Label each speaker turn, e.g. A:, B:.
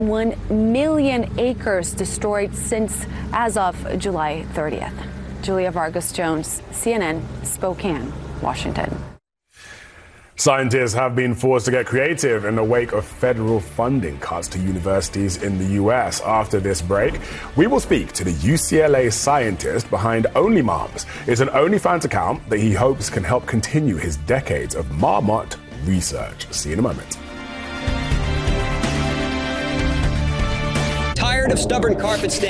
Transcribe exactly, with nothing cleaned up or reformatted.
A: One million acres destroyed since as of July thirtieth. Julia Vargas Jones, C N N, Spokane, Washington.
B: Scientists have been forced to get creative in the wake of federal funding cuts to universities in the U S. After this break, we will speak to the U C L A scientist behind Only Moms. It's an OnlyFans account that he hopes can help continue his decades of Marmot research. See you in a moment.
C: Tired of stubborn carpet standing?